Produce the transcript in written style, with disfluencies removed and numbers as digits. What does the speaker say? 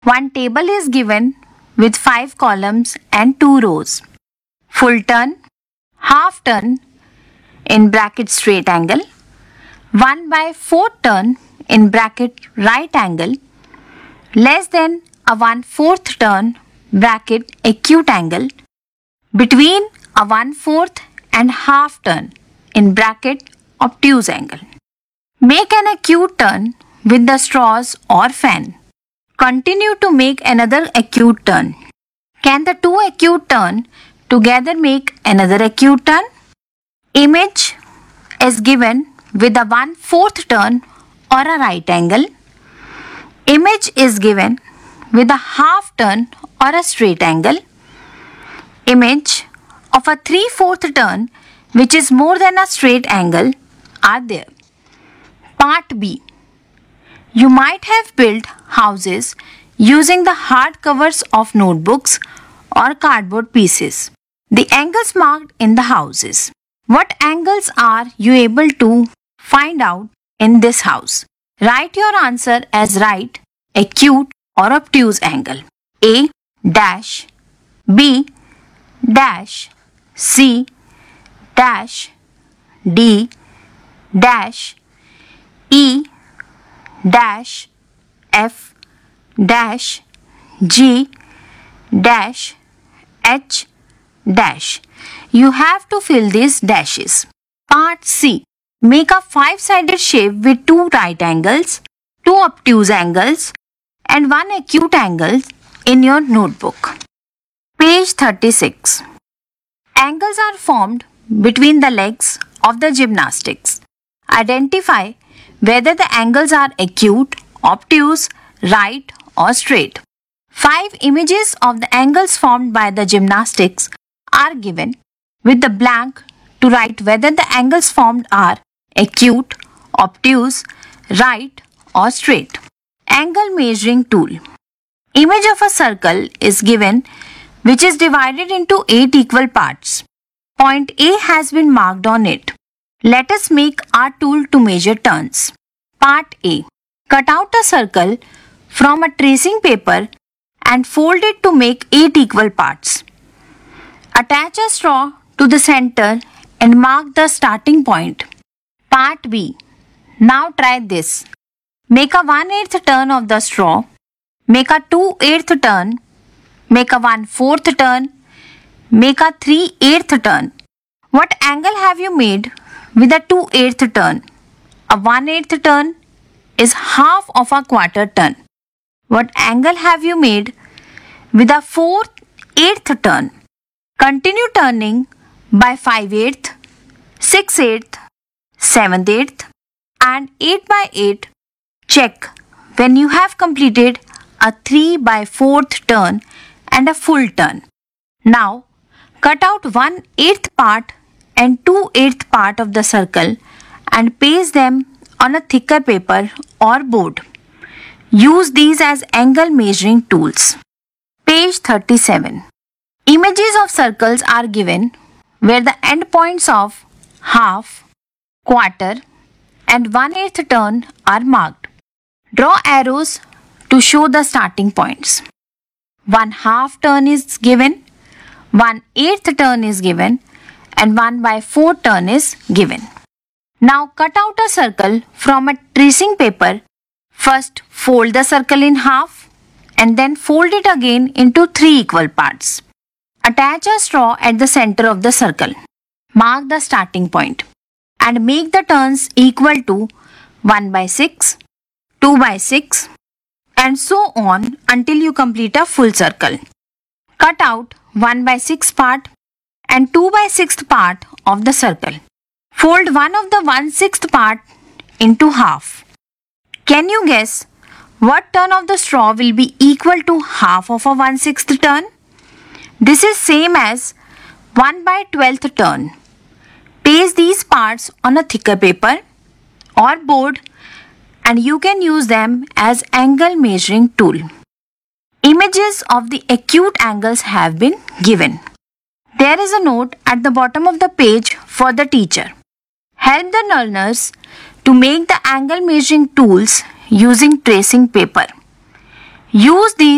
One table is given with 5 columns and 2 rows. Full turn, half turn in bracket straight angle, 1/4 turn in bracket right angle, less than a 1/4 turn bracket acute angle, between a 1/4 and half turn in bracket obtuse angle. Make an acute turn with the straws or fan. Continue to make another acute turn. Can the two acute turn together make another acute turn? Image is given with a 1/4 turn or a right angle. Image is given with a half turn or a straight angle. Image of a 3/4 turn which is more than a straight angle are there. Part B. You might have built houses using the hard covers of notebooks or cardboard pieces. The angles marked in the houses. What angles are you able to find out in this house? Write your answer as right, acute or obtuse angle. A dash, B dash, C dash, D dash, E dash, F dash, G dash, H dash. You have to fill these dashes. Part C. Make a 5-sided shape with 2 right angles, 2 obtuse angles and 1 acute angle in your notebook. Page 36. Angles are formed between the legs of the gymnastics. Identify whether the angles are acute, obtuse, right or straight. 5 images of the angles formed by the gymnastics are given with the blank to write whether the angles formed are acute, obtuse, right or straight. Angle measuring tool. Image of a circle is given which is divided into 8 equal parts. Point A has been marked on it. Let us make our tool to measure turns. Part A. Cut out a circle from a tracing paper and fold it to make 8 equal parts. Attach a straw to the center and mark the starting point. Part B. Now try this. Make a 1/8 turn of the straw. Make a 2/8 turn. Make a 1/4 turn. Make a 3/8 turn. What angle have you made with a 2/8 turn? A 1/8 turn is half of a quarter turn. What angle have you made with a 4/8 turn? Continue turning by 5/8, 6/8, 7/8 and 8/8. Check when you have completed a 3/4 turn and a full turn. Now cut out 1/8 part and 2/8 part of the circle and paste them on a thicker paper or board. Use these as angle measuring tools. Page 37. Images of circles are given where the endpoints of half, quarter and 1/8 turn are marked. Draw arrows to show the starting points. 1/2 turn is given, 1/8 turn is given and 1/4 turn is given. Now cut out a circle from a tracing paper. First fold the circle in half and then fold it again into 3 equal parts. Attach a straw at the center of the circle. Mark the starting point and make the turns equal to 1/6, 2/6 and so on until you complete a full circle. Cut out 1/6 part and 2/6 part of the circle. Fold one of the 1/6 part into half. Can you guess what turn of the straw will be equal to half of a 1/6 turn? This is same as 1/12 turn. Paste these parts on a thicker paper or board and you can use them as angle measuring tool. Images of the acute angles have been given. There is a note at the bottom of the page for the teacher. Help the learners to make the angle measuring tools using tracing paper. Use these